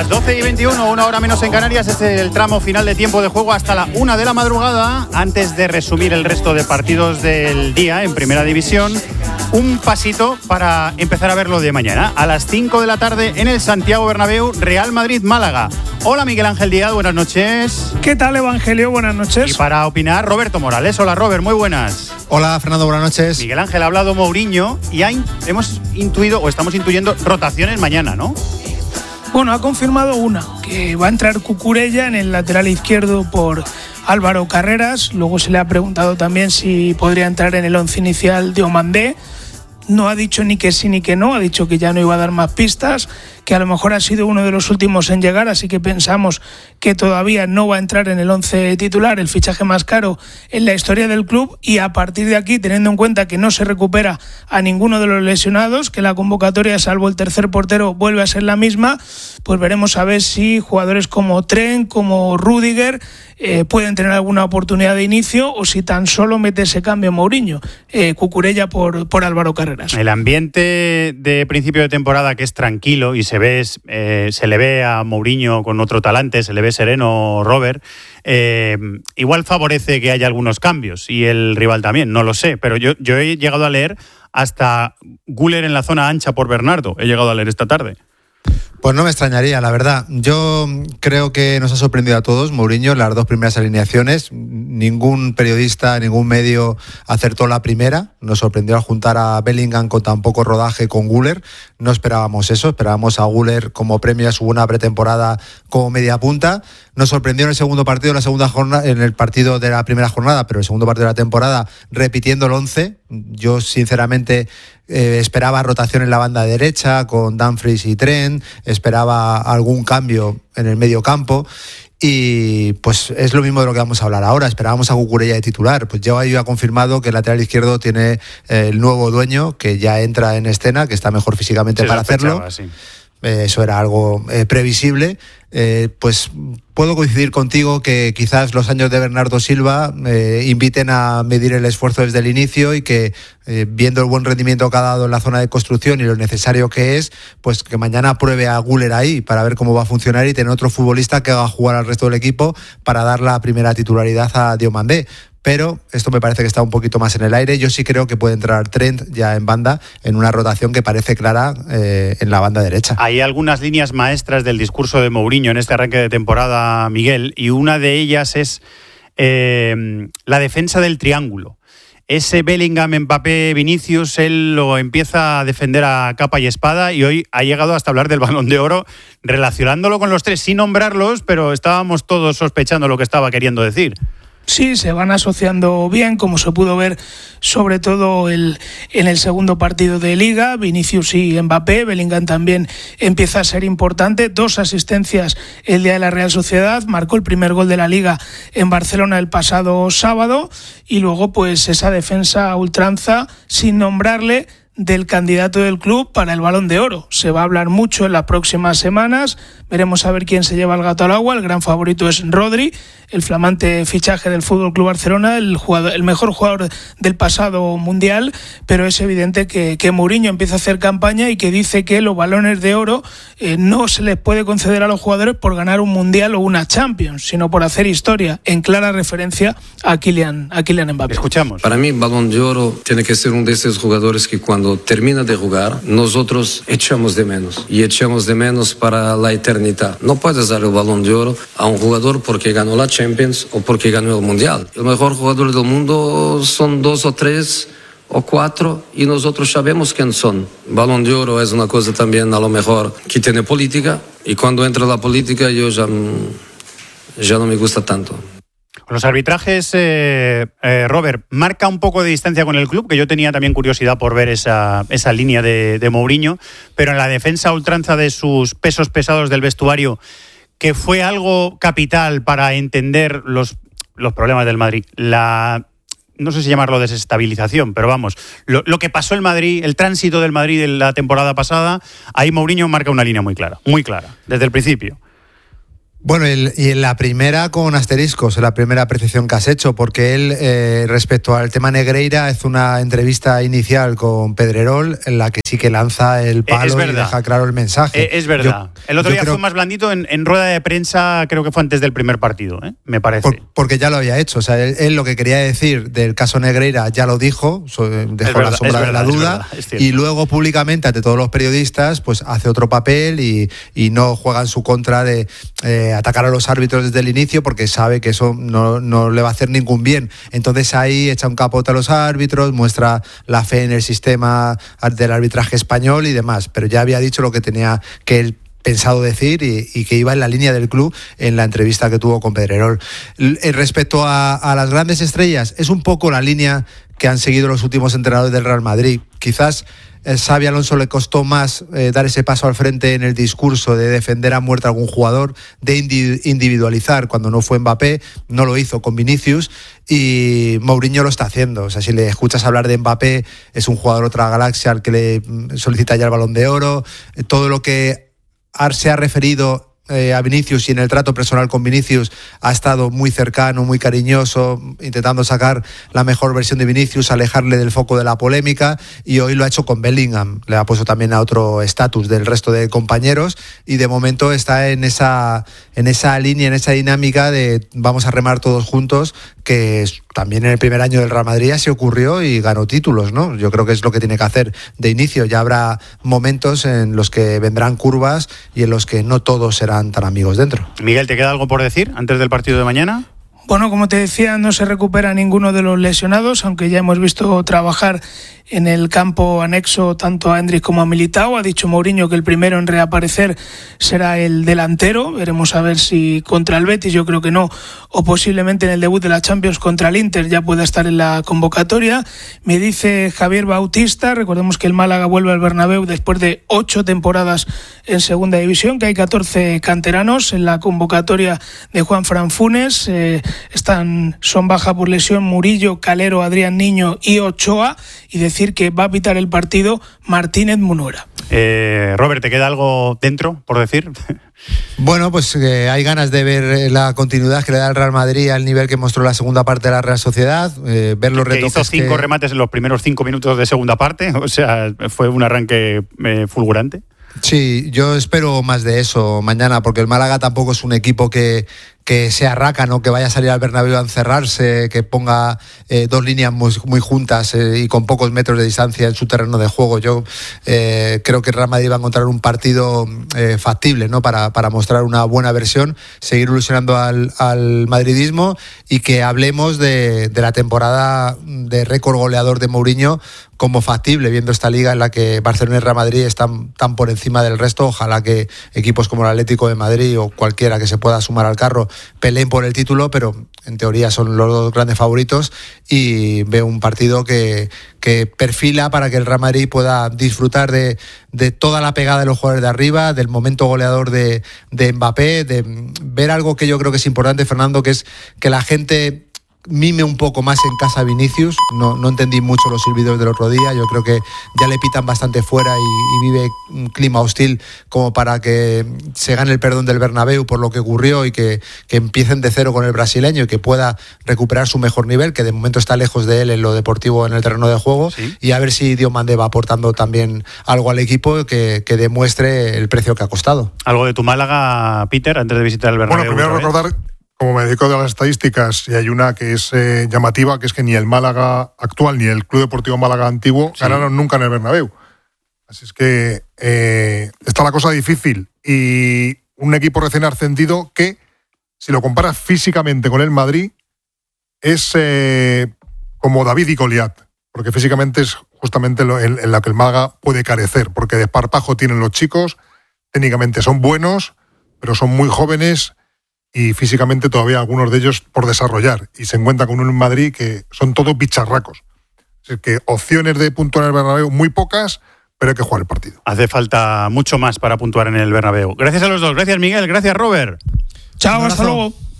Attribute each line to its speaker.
Speaker 1: Las 12:21, una hora menos en Canarias, es el tramo final de tiempo de juego hasta la 1 de la madrugada. Antes de resumir el resto de partidos del día en Primera División, un pasito para empezar a ver lo de mañana. A las 5 de la tarde en el Santiago Bernabéu, Real Madrid-Málaga. Hola Miguel Ángel Díaz, buenas noches.
Speaker 2: ¿Qué tal, Evangelio? Buenas noches.
Speaker 1: Y para opinar, Roberto Morales. Hola Robert, muy buenas.
Speaker 3: Hola Fernando, buenas noches.
Speaker 1: Miguel Ángel, ha hablado Mourinho y hemos intuido, o estamos intuyendo, rotaciones mañana, ¿no?
Speaker 2: Bueno, ha confirmado una, que va a entrar Cucurella en el lateral izquierdo por Álvaro Carreras. Luego se le ha preguntado también si podría entrar en el once inicial Diomandé. No ha dicho ni que sí ni que no, ha dicho que ya no iba a dar más pistas, que a lo mejor ha sido uno de los últimos en llegar, así que pensamos que todavía no va a entrar en el once titular, el fichaje más caro en la historia del club, y a partir de aquí, teniendo en cuenta que no se recupera a ninguno de los lesionados, que la convocatoria, salvo el tercer portero, vuelve a ser la misma, pues veremos a ver si jugadores como Trent, como Rüdiger, pueden tener alguna oportunidad de inicio, o si tan solo mete ese cambio Mourinho, Cucurella por Álvaro Carreras.
Speaker 1: El ambiente de principio de temporada, que es tranquilo y se le ve a Mourinho con otro talante, se le ve sereno, Robert, igual favorece que haya algunos cambios, y el rival también, no lo sé, pero yo he llegado a leer hasta Güler en la zona ancha por Bernardo, he llegado a leer esta tarde.
Speaker 3: Pues no me extrañaría, la verdad. Yo creo que nos ha sorprendido a todos Mourinho en las dos primeras alineaciones. Ningún periodista, ningún medio acertó la primera. Nos sorprendió al juntar a Bellingham con tan poco rodaje con Güler. No esperábamos eso, esperábamos a Güler como premio a su buena pretemporada como media punta. Nos sorprendió en el segundo partido, en el partido de la primera jornada, pero el segundo partido de la temporada, repitiendo el 11. Yo, sinceramente, esperaba rotación en la banda derecha con Dumfries y Trent, esperaba algún cambio en el medio campo. Y pues es lo mismo de lo que vamos a hablar ahora. Esperábamos a Cucurella de titular. Pues ya ha confirmado que el lateral izquierdo tiene el nuevo dueño, que ya entra en escena, que está mejor físicamente para hacerlo. Sí. Eso era algo previsible. Pues puedo coincidir contigo que quizás los años de Bernardo Silva inviten a medir el esfuerzo desde el inicio, y que viendo el buen rendimiento que ha dado en la zona de construcción y lo necesario que es, pues que mañana pruebe a Güler ahí para ver cómo va a funcionar y tener otro futbolista que haga jugar al resto del equipo para dar la primera titularidad a Diomandé. Pero esto me parece que está un poquito más en el aire. Yo sí creo que puede entrar Trent ya en banda, en una rotación que parece clara en la banda derecha.
Speaker 1: Hay algunas líneas maestras del discurso de Mourinho en este arranque de temporada, Miguel, y una de ellas es la defensa del triángulo. Ese Bellingham, Mbappé, Vinicius, él lo empieza a defender a capa y espada, y hoy ha llegado hasta hablar del Balón de Oro, relacionándolo con los tres, sin nombrarlos, pero estábamos todos sospechando lo que estaba queriendo decir.
Speaker 2: Sí, se van asociando bien, como se pudo ver sobre todo en el segundo partido de Liga. Vinicius y Mbappé, Bellingham también empieza a ser importante. 2 asistencias el día de la Real Sociedad, marcó el primer gol de la Liga en Barcelona el pasado sábado, y luego pues esa defensa a ultranza, sin nombrarle, del candidato del club para el Balón de Oro. Se va a hablar mucho en las próximas semanas, veremos a ver quién se lleva el gato al agua. El gran favorito es Rodri, el flamante fichaje del FC Barcelona, el mejor jugador del pasado mundial, pero es evidente que Mourinho empieza a hacer campaña y que dice que los balones de oro no se les puede conceder a los jugadores por ganar un mundial o una Champions, sino por hacer historia, en clara referencia a Kylian Mbappé.
Speaker 1: Escuchamos.
Speaker 4: Para mí, Balón de Oro tiene que ser uno de esos jugadores que cuando termina de jugar, nosotros echamos de menos, y echamos de menos para la eternidad. No puedes dar el Balón de Oro a un jugador porque ganó la Champions o porque ganó el Mundial. El mejor jugador del mundo son 2 o 3 o 4, y nosotros sabemos quién son. Balón de Oro es una cosa también a lo mejor que tiene política, y cuando entra la política yo ya no me gusta tanto.
Speaker 1: Los arbitrajes, Robert, marca un poco de distancia con el club, que yo tenía también curiosidad por ver esa línea de Mourinho, pero en la defensa a ultranza de sus pesos pesados del vestuario, que fue algo capital para entender los problemas del Madrid, no sé si llamarlo desestabilización, pero vamos, lo que pasó el Madrid, el tránsito del Madrid en la temporada pasada, ahí Mourinho marca una línea muy clara, desde el principio.
Speaker 3: Bueno, y en la primera con asteriscos, en la primera apreciación que has hecho, porque él, respecto al tema Negreira, hace una entrevista inicial con Pedrerol en la que sí que lanza el palo y deja claro el mensaje.
Speaker 1: Es verdad. El otro día fue más blandito en rueda de prensa, creo que fue antes del primer partido, me parece.
Speaker 3: Porque ya lo había hecho. O sea, él lo que quería decir del caso Negreira ya lo dijo, dejó la sombra de la duda, y luego públicamente ante todos los periodistas pues hace otro papel y no juega en su contra de atacar a los árbitros desde el inicio, porque sabe que eso no le va a hacer ningún bien. Entonces ahí echa un capote a los árbitros, muestra la fe en el sistema del arbitraje español y demás, pero ya había dicho lo que tenía que él pensado decir y que iba en la línea del club en la entrevista que tuvo con Pedrerol. Respecto a las grandes estrellas, es un poco la línea que han seguido los últimos entrenadores del Real Madrid. Quizás Xabi Alonso le costó más dar ese paso al frente en el discurso de defender a muerte a algún jugador, de individualizar. Cuando no fue Mbappé, no lo hizo con Vinicius, y Mourinho lo está haciendo. O sea, si le escuchas hablar de Mbappé, es un jugador otra galaxia al que le solicita ya el Balón de Oro. Todo lo que se ha referido a Vinicius y en el trato personal con Vinicius ha estado muy cercano, muy cariñoso, intentando sacar la mejor versión de Vinicius, alejarle del foco de la polémica, y hoy lo ha hecho con Bellingham. Le ha puesto también a otro estatus del resto de compañeros y de momento está en esa línea, en esa dinámica de vamos a remar todos juntos, que también en el primer año del Real Madrid así ocurrió y ganó títulos, ¿no? Yo creo que es lo que tiene que hacer de inicio. Ya habrá momentos en los que vendrán curvas y en los que no todos serán tan amigos dentro.
Speaker 1: Miguel, ¿te queda algo por decir antes del partido de mañana?
Speaker 2: Bueno, como te decía, no se recupera ninguno de los lesionados, aunque ya hemos visto trabajar en el campo anexo tanto a Endrick como a Militao. Ha dicho Mourinho que el primero en reaparecer será el delantero. Veremos a ver si contra el Betis, yo creo que no, o posiblemente en el debut de la Champions contra el Inter ya pueda estar en la convocatoria. Me dice Javier Bautista, recordemos que el Málaga vuelve al Bernabéu después de 8 temporadas en segunda división, que hay 14 canteranos en la convocatoria de Juanfran Funes. Son baja por lesión Murillo, Calero, Adrián Niño y Ochoa, y decir que va a pitar el partido Martínez Munuera.
Speaker 1: Robert, ¿te queda algo dentro por decir?
Speaker 3: Bueno, pues hay ganas de ver la continuidad que le da el Real Madrid al nivel que mostró la segunda parte de la Real Sociedad, ver los retoques.
Speaker 1: Hizo 5 remates en los primeros 5 minutos de segunda parte, o sea, fue un arranque fulgurante.
Speaker 3: Sí, yo espero más de eso mañana, porque el Málaga tampoco es un equipo que sea rácano, que vaya a salir al Bernabéu a encerrarse, que ponga 2 líneas muy juntas y con pocos metros de distancia en su terreno de juego. Yo creo que el Real Madrid va a encontrar un partido factible, ¿no? para mostrar una buena versión, seguir ilusionando al madridismo, y que hablemos de la temporada de récord goleador de Mourinho como factible, viendo esta liga en la que Barcelona y Real Madrid están tan por encima del resto. Ojalá que equipos como el Atlético de Madrid o cualquiera que se pueda sumar al carro peleen por el título, pero en teoría son los 2 grandes favoritos, y veo un partido que perfila para que el Real Madrid pueda disfrutar de toda la pegada de los jugadores de arriba, del momento goleador de Mbappé, de ver algo que yo creo que es importante, Fernando, que es que la gente mime un poco más en casa a Vinicius. No entendí mucho los silbidos del otro día. Yo creo que ya le pitan bastante fuera y vive un clima hostil como para que se gane el perdón del Bernabéu por lo que ocurrió, y que empiecen de cero con el brasileño y que pueda recuperar su mejor nivel, que de momento está lejos de él en lo deportivo, en el terreno de juego. ¿Sí? Y a ver si Diomande va aportando también algo al equipo que demuestre el precio que ha costado.
Speaker 1: ¿Algo de tu Málaga, Peter, antes de visitar el Bernabéu?
Speaker 5: Bueno, primero recordar, como me dedico de las estadísticas, y hay una que es llamativa, que es que ni el Málaga actual ni el Club Deportivo Málaga antiguo ganaron nunca en el Bernabéu. Así es que está la cosa difícil. Y un equipo recién ascendido que, si lo comparas físicamente con el Madrid, es como David y Goliat, porque físicamente es justamente en la que el Málaga puede carecer, porque desparpajo tienen los chicos, técnicamente son buenos, pero son muy jóvenes, y físicamente todavía algunos de ellos por desarrollar, y se encuentra con un Madrid que son todos bicharracos. Así que opciones de puntuar en el Bernabéu muy pocas, pero hay que jugar el partido.
Speaker 1: Hace falta mucho más para puntuar en el Bernabéu. Gracias a los dos. Gracias, Miguel. Gracias, Robert.
Speaker 2: Chao, hasta luego.